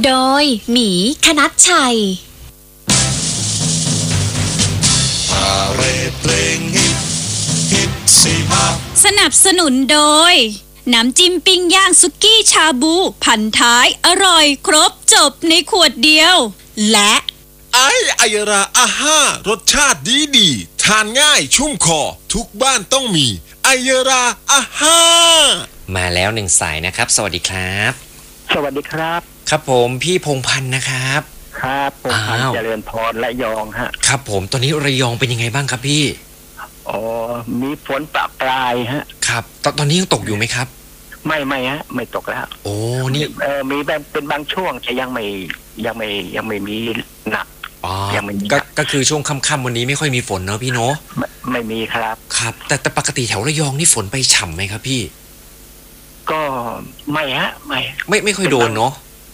โดยหมีคณัชชัยสนับสนุนโดยน้ำจิ้มปิ้งย่างสุกี้ชาบูพันท้ายอร่อยครบจบในขวดเดียวและไอยราอาห้ารสชาติดีทานง่ายชุ่มคอทุกบ้านต้องมีไอยราอาห้ามาแล้วหนึ่งสายนะครับสวัสดีครับสวัสดีครับครับผมพี่พงพันธ์นะครับครับพงพันธ์เจริญพรและยองฮะครับผมตอนนี้ระยองเป็นยังไงบ้างครับพี่อ๋อมีฝนปะปลายฮะครับตอนนี้ยังตกอยู่ไหมครับไม่ฮะไม่ตกแล้วโอ้นี่มีเป็นบางช่วงแต่ยังไม่มีหนักอ๋อก็คือช่วงค่ำๆวันนี้ไม่ค่อยมีฝนเนาะพี่เนาะไม่มีครับครับแต่ปกติแถวระยองนี่ฝนไปฉ่ำไหมครับพี่ก็ไม่ฮะไม่ค่อยโดนเนาะ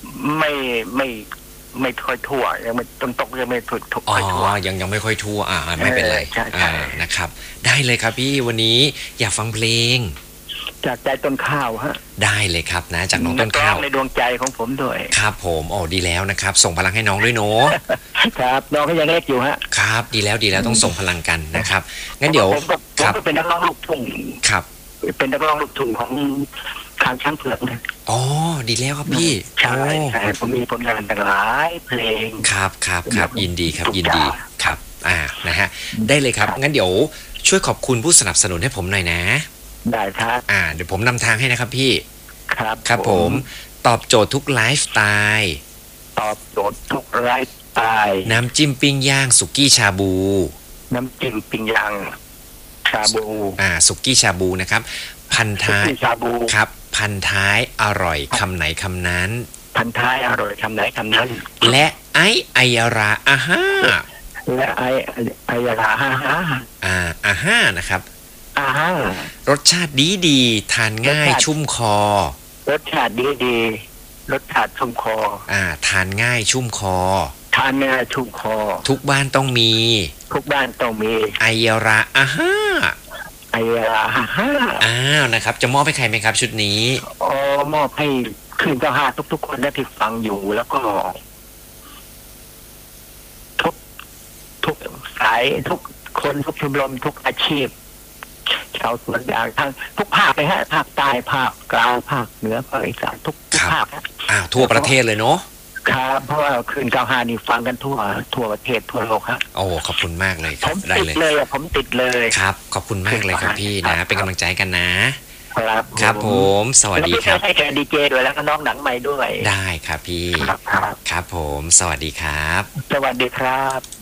ไม่ค่อยทั่วยังไม่ตกยังไม่ค่อยทั่วยังไม่ค่อยทั่วไม่เป็นไรนะครับได้เลยครับพี่วันนี้อยากฟังเพลงจากใจต้นข้าวฮะได้เลยครับนะจากน้องต้นข้าวในดวงใจของผมด้วยครับผมดีแล้วนะครับส่งพลังให้น้องด้วยเนาะครับน้องก็ยังเล็กอยู่ฮะครับดีแล้วต้องส่งพลังกันนะครับงั้นเดี๋ยวผมก็เป็นนักร้องลูกทุ่งครับเป็นนักร้องลูกทุ่งของทางช้างเผือกนะดีแล้วครับพี่ใช่ผมมีผลงานต่างหลายเพลงครับยินดีครับครับนะฮะได้เลยครับงั้นเดี๋ยวช่วยขอบคุณผู้สนับสนุนให้ผมหน่อยนะได้ครับเดี๋ยวผมนำทางให้นะครับพี่ครับผมตอบโจทย์ทุกไลฟ์สไตล์ตอบโจทย์ทุกไลฟ์สไตล์น้ำจิ้มปิ้งย่างสุกี้ชาบูน้ำจิ้มปิ้งย่างชาบูสุกี้ชาบูนะครับพันท้ายชาบูครับพันท้ายอร่อยคำไหนคำนั้นพันท้ายอร่อยคำไหนคำนั้นและไอราอาห้าและไอราอาห้านะครับรสชาติดีทานง่ายชุ่มคอรสชาติดีรสชาติชุ่มคอทานง่ายชุ่มคอทานง่ายชุ่มคอทุกบ้านต้องมีไอราอาห้านะครับจะมอบให้ใครไหมครับชุดนี้มอบให้คืน95ทุกคนที่ฟังอยู่แล้วก็ทุกสายทุกคนทุกชมรมทุกอาชีพชาวสวนยางทั้งทุกภาคเลยฮะภาคใต้ภาคกลางภาคเหนือภาคอีสานทุกภาคทั่วประเทศเลยเนาะครับเพราะว่าคืน95นี่ฟังกันทั่วประเทศทั่วโลกครับขอบคุณมากเลยครับได้เลยผมติดเลยครับขอบคุณมากเลยครับพี่นะเป็นกำลังใจกันนะครับผมสวัสดีครับให้แกดีเจด้วยแล้วก็น้องหนังใหม่ด้วยได้ครับพี่ครับผมสวัสดีครับสวัสดีครับ